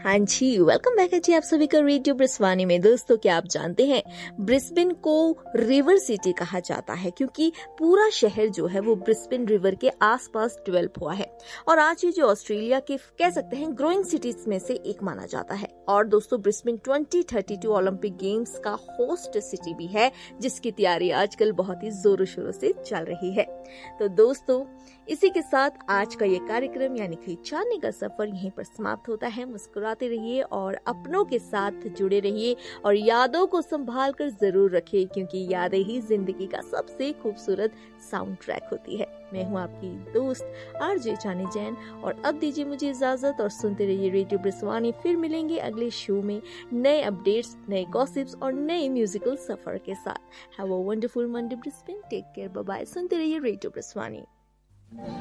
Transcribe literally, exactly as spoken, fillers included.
हाँ जी, welcome back है जी आप सभी का रेडियो ब्रिस्वानी में। दोस्तों, क्या आप जानते हैं ब्रिस्बेन को रिवर सिटी कहा जाता है क्योंकि पूरा शहर जो है वो ब्रिस्बेन रिवर के आसपास डेवलप हुआ है और आज ये जो ऑस्ट्रेलिया के कह सकते हैं ग्रोइंग सिटीज में से एक माना जाता है। और दोस्तों, Brisbane twenty thirty two Olympic games का होस्ट सिटी भी है जिसकी तैयारी आजकल बहुत ही जोरों शोरों से चल रही है। तो दोस्तों, इसी के साथ आज का ये कार्यक्रम यानी कि जानने का सफर यहीं पर समाप्त होता है। मुस्कुराते रहिए और अपनों के साथ जुड़े रहिए और यादों को संभाल कर जरूर रखिए क्योंकि यादें ही जिंदगी का सबसे खूबसूरत साउंड ट्रैक होती है। मैं हूँ आपकी दोस्त आरजे जानी जैन और अब दीजिए मुझे इजाजत और सुनते रहिए रेडियो ब्रिस्वानी। फिर मिलेंगे अगले शो में नए अपडेट्स, नए गॉसिप्स और नए म्यूजिकल सफर के साथ। Have a wonderful Monday Brisbane. Take care, bye bye. सुनते रहिए रेडियो ब्रिस्वानी।